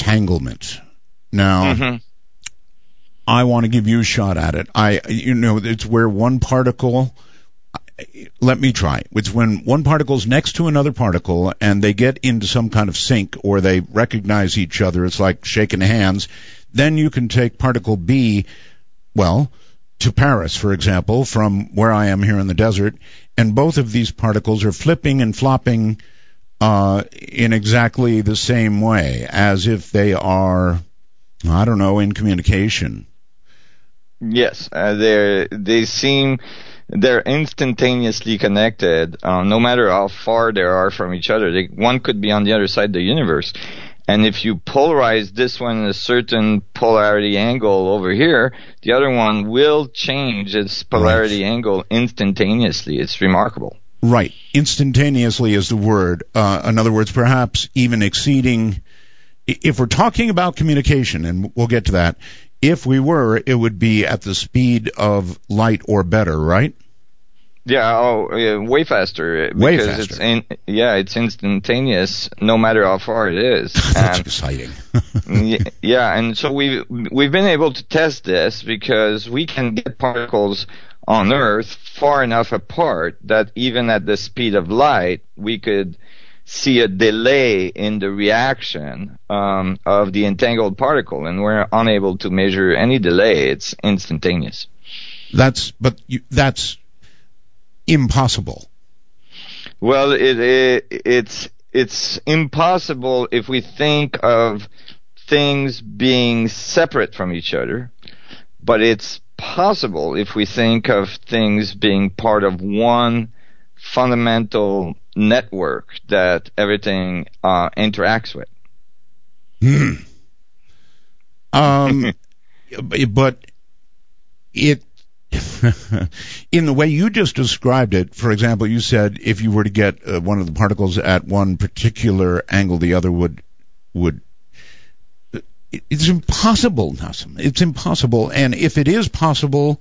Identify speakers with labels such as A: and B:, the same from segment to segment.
A: entanglement. Now, I want to give you a shot at it. It's where one particle. Let me try. It's when one particle's next to another particle and they get into some kind of sync or they recognize each other. It's like shaking hands. Then you can take particle B, to Paris, for example, from where I am here in the desert, and both of these particles are flipping and flopping in exactly the same way, as if they are, in communication.
B: Yes, they're instantaneously connected, no matter how far they are from each other. One could be on the other side of the universe. And if you polarize this one in a certain polarity angle over here, the other one will change its polarity angle instantaneously. It's remarkable.
A: Right. Instantaneously is the word. In other words, perhaps even exceeding, if we're talking about communication, and we'll get to that, if we were, it would be at the speed of light or better, right?
B: Yeah, way faster.
A: Way faster.
B: It's instantaneous, no matter how far it is.
A: That's exciting.
B: And so we've been able to test this because we can get particles on Earth far enough apart that even at the speed of light, we could see a delay in the reaction of the entangled particle, and we're unable to measure any delay. It's instantaneous.
A: That's impossible.
B: Well, it's impossible if we think of things being separate from each other, but it's possible if we think of things being part of one fundamental network that everything interacts with.
A: But it in the way you just described it, for example, you said if you were to get one of the particles at one particular angle, the other would. It's impossible, Nassim. It's impossible. And if it is possible,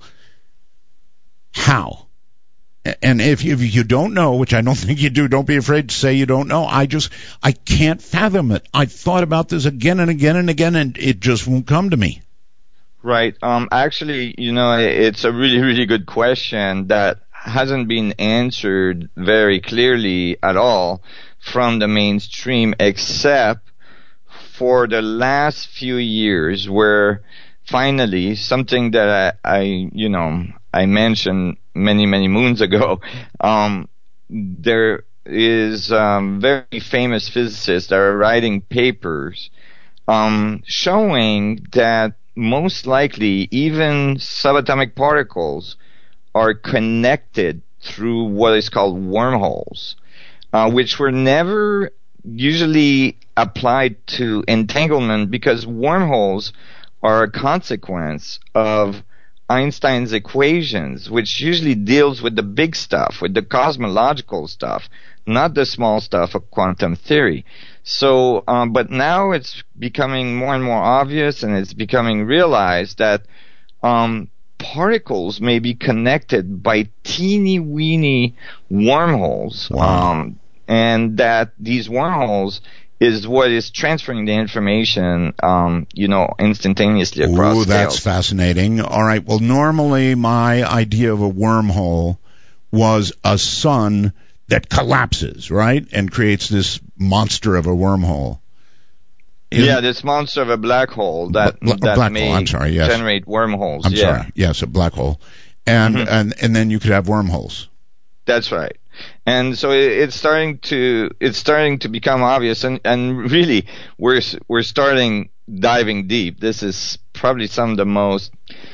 A: how? And if you don't know, which I don't think you do, don't be afraid to say you don't know. I can't fathom it. I've thought about this again and again and again, and it just won't come to me.
B: Right. Actually, it's a really, really good question that hasn't been answered very clearly at all from the mainstream, except for the last few years, where finally something that I mentioned many, many moons ago, there is very famous physicists that are writing papers showing that most likely even subatomic particles are connected through what is called wormholes, which were never usually applied to entanglement because wormholes are a consequence of Einstein's equations, which usually deals with the big stuff, with the cosmological stuff, not the small stuff of quantum theory. So, but now it's becoming more and more obvious, and it's becoming realized that particles may be connected by teeny-weeny wormholes, and that these wormholes is what is transferring the information, instantaneously across scales.
A: That's fascinating. All right. Well, normally my idea of a wormhole was a sun that collapses, right, and creates this monster of a wormhole.
B: This monster of a black hole that may generate wormholes.
A: Sorry. Yes, a black hole, and then you could have wormholes.
B: That's right. And so it's starting to become obvious, and really we're starting diving deep. This is probably some of the most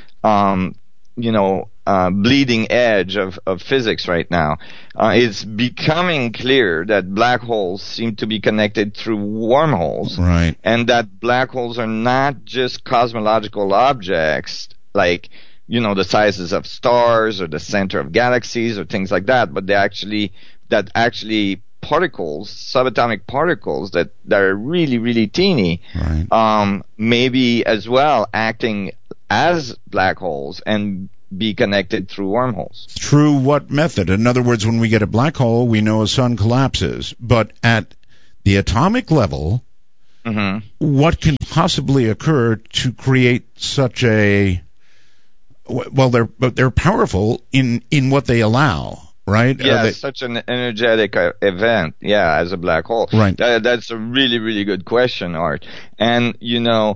B: bleeding edge of physics right now. It's becoming clear that black holes seem to be connected through wormholes,
A: right? And
B: that black holes are not just cosmological objects like the sizes of stars or the center of galaxies or things like that, but actually particles, subatomic particles that are really, really teeny,
A: right,
B: maybe as well acting as black holes and be connected through wormholes.
A: Through what method? In other words, when we get a black hole, we know a sun collapses, but at the atomic level, what can possibly occur to create such a, well, they're powerful in what they allow, right?
B: Yeah, such an energetic event, as a black hole.
A: Right.
B: That's a really, really good question, Art. And, to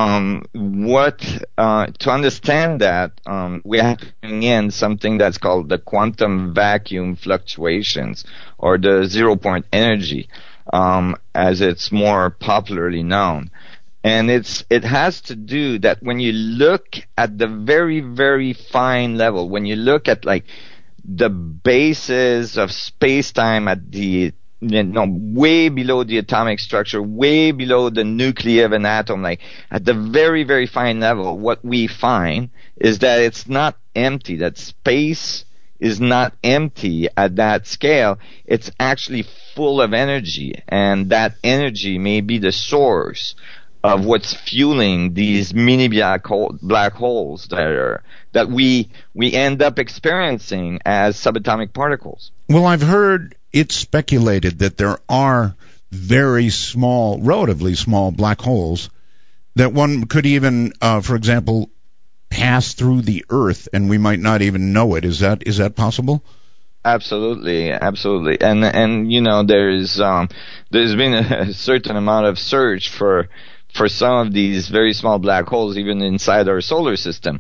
B: understand that, we have to bring in something that's called the quantum vacuum fluctuations, or the 0-point energy, as it's more popularly known. And it has to do that when you look at the very, very fine level, when you look at like the basis of space-time at the, way below the atomic structure, way below the nuclei of an atom, like at the very, very fine level, what we find is that it's not empty, that space is not empty at that scale. It's actually full of energy, and that energy may be the source of what's fueling these mini black holes that we end up experiencing as subatomic particles.
A: Well, I've heard it speculated that there are very small, relatively small black holes that one could even, for example, pass through the Earth and we might not even know it. Is that possible?
B: Absolutely. And there's been a certain amount of search for some of these very small black holes, even inside our solar system.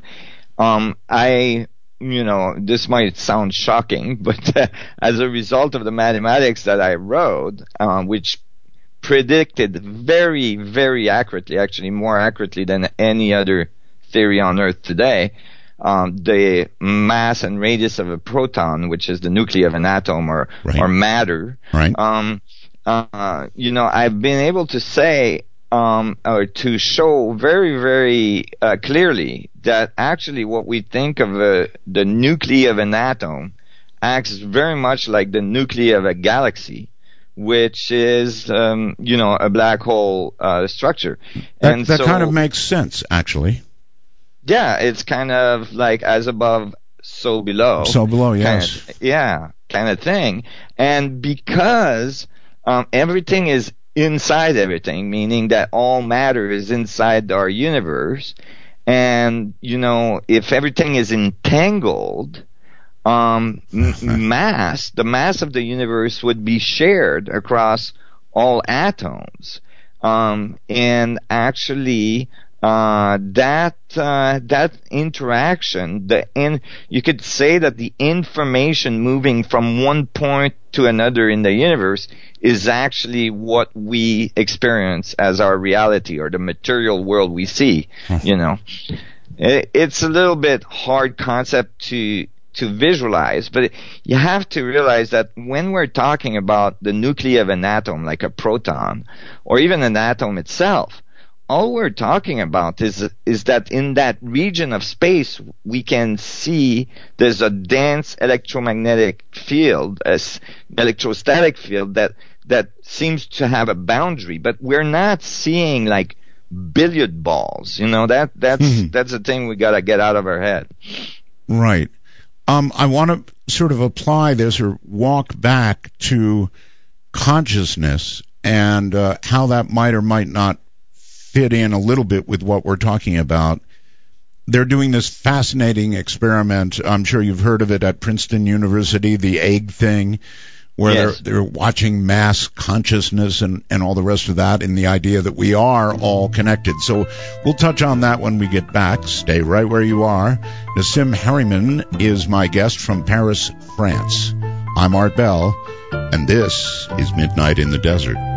B: This might sound shocking, but as a result of the mathematics that I wrote, which predicted very, very accurately, actually more accurately than any other theory on Earth today, the mass and radius of a proton, which is the nuclei of an atom or matter.
A: Right.
B: I've been able to say, or to show very, very clearly that actually what we think of the nuclei of an atom acts very much like the nuclei of a galaxy, which is, a black hole structure.
A: That kind of makes sense, actually.
B: Yeah, it's kind of like as above, so below.
A: So below, yes.
B: Kind of thing. And because everything is inside everything, meaning that all matter is inside our universe, and if everything is entangled, the mass of the universe would be shared across all atoms, and actually that interaction, you could say that the information moving from one point to another in the universe is actually what we experience as our reality, or the material world we see. It's a little bit hard concept to visualize, but you have to realize that when we're talking about the nuclei of an atom, like a proton, or even an atom itself, all we're talking about is that in that region of space we can see there's a dense electromagnetic field, electrostatic field that seems to have a boundary, but we're not seeing like billiard balls. That's the thing we gotta get out of our head.
A: Right. I want to sort of apply this or walk back to consciousness and how that might or might not fit in a little bit with what we're talking about. They're doing this fascinating experiment. I'm sure you've heard of it at Princeton University, the egg thing, where they're watching mass consciousness and all the rest of that, and the idea that we are all connected. So we'll touch on that when we get back. Stay right where you are. Nassim Harriman is my guest from Paris, France. I'm Art Bell, and this is Midnight in the Desert.